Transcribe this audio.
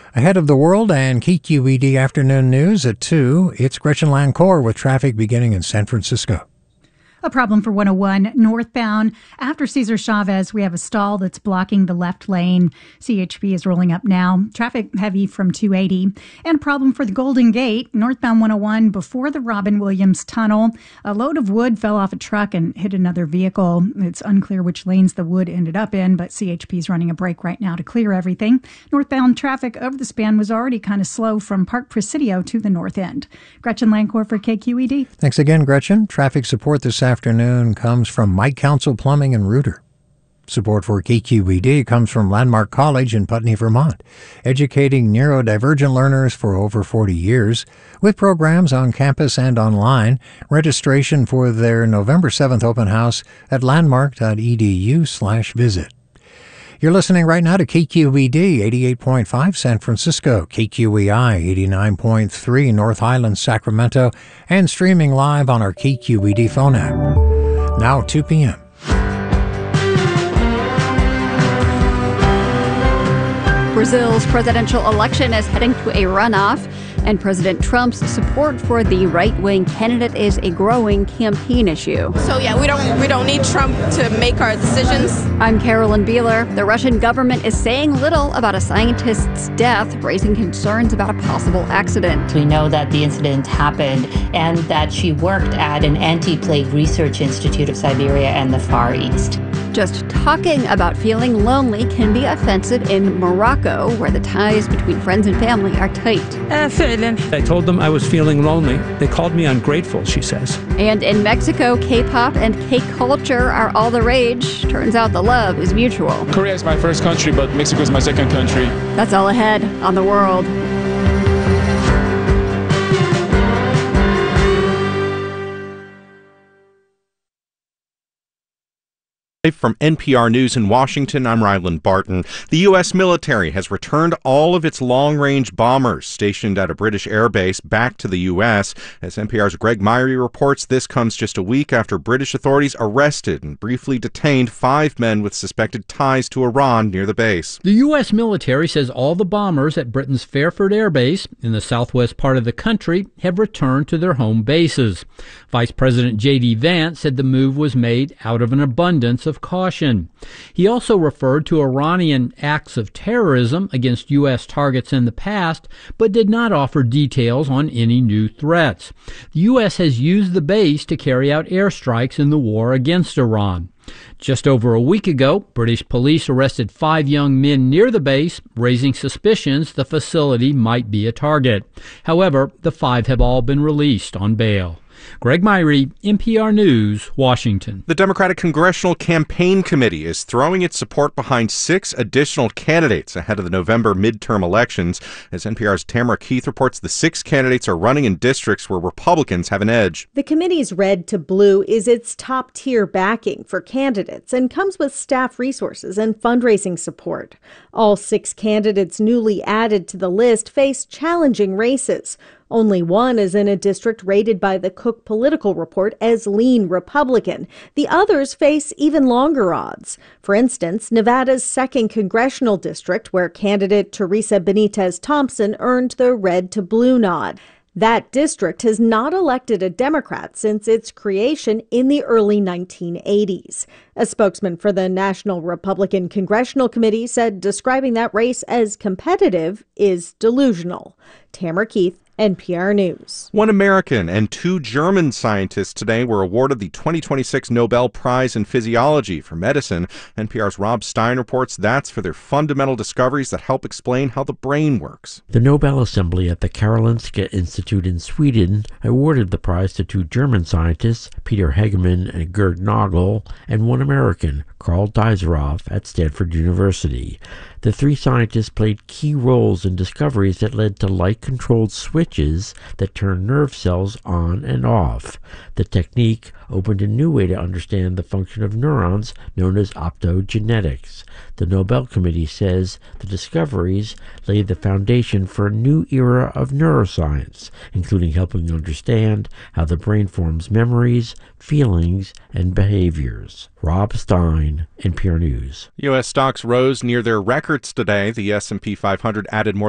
Ahead of the world and KQED afternoon news at 2, it's Gretchen Lancourt with traffic beginning in San Francisco. A problem for 101 northbound. After Cesar Chavez, we have a stall that's blocking the left lane. CHP is rolling up now. Traffic heavy from 280. And a problem for the Golden Gate, northbound 101 before the Robin Williams Tunnel. A load of wood fell off a truck and hit another vehicle. It's unclear which lanes the wood ended up in, but CHP is running a break right now to clear everything. Northbound traffic over the span was already kind of slow from Park Presidio to the north end. Gretchen Lancourt for KQED. Thanks again, Gretchen. Traffic support this afternoon comes from Mike Council Plumbing in Reuter. Support for KQED comes from Landmark College in Putney, Vermont, educating neurodivergent learners for over 40 years with programs on campus and online. Registration for their November 7th open house at landmark.edu/visit. You're listening right now to KQED 88.5 San Francisco, KQEI 89.3 North Highlands, Sacramento, and streaming live on our KQED phone app. Now 2 p.m. Brazil's presidential election is heading to a runoff, and President Trump's support for the right-wing candidate is a growing campaign issue. So we don't need Trump to make our decisions. I'm Carolyn Beeler. The Russian government is saying little about a scientist's death, raising concerns about a possible accident. We know that the incident happened and that she worked at an anti-plague research institute of Siberia and the Far East. Just talking about feeling lonely can be offensive in Morocco, where the ties between friends and family are tight. I told them I was feeling lonely. They called me ungrateful, she says. And in Mexico, K-pop and K-culture are all the rage. Turns out the love is mutual. Korea is my first country, but Mexico is my second country. That's all ahead on The World. From NPR News in Washington, I'm Ryland Barton. The U.S. military has returned all of its long-range bombers stationed at a British airbase back to the U.S. As NPR's Greg Myrie reports, this comes just a week after British authorities arrested and briefly detained 5 men with suspected ties to Iran near the base. The U.S. military says all the bombers at Britain's Fairford Air Base in the southwest part of the country have returned to their home bases. Vice President J.D. Vance said the move was made out of an abundance of caution. He also referred to Iranian acts of terrorism against U.S. targets in the past, but did not offer details on any new threats. The U.S. has used the base to carry out airstrikes in the war against Iran. Just over a week ago, British police arrested 5 young men near the base, raising suspicions the facility might be a target. However, the 5 have all been released on bail. Greg Myrie, NPR News, Washington. The Democratic Congressional Campaign Committee is throwing its support behind 6 additional candidates ahead of the November midterm elections. As NPR's Tamara Keith reports, the 6 candidates are running in districts where Republicans have an edge. The committee's Red to Blue is its top-tier backing for candidates and comes with staff resources and fundraising support. All 6 candidates newly added to the list face challenging races. Only one is in a district rated by the Cook Political Report as lean Republican. The others face even longer odds. For instance, Nevada's 2nd congressional district, where candidate Teresa Benitez Thompson earned the Red to Blue nod. That district has not elected a Democrat since its creation in the early 1980s. A spokesman for the National Republican Congressional Committee said describing that race as competitive is delusional. Tamara Keith, NPR News. 1 American and 2 German scientists today were awarded the 2026 Nobel Prize in Physiology for Medicine. NPR's Rob Stein reports that's for their fundamental discoveries that help explain how the brain works. The Nobel Assembly at the Karolinska Institute in Sweden awarded the prize to 2 German scientists, Peter Hegemann and Gerd Nagel, and 1 American, Karl Deiseroff, at Stanford University. The 3 scientists played key roles in discoveries that led to light-controlled switches that turn nerve cells on and off. The technique opened a new way to understand the function of neurons, known as optogenetics. The Nobel Committee says the discoveries laid the foundation for a new era of neuroscience, including helping understand how the brain forms memories, feelings, and behaviors. Rob Stein, NPR News. U.S. stocks rose near their records today. The S&P 500 added more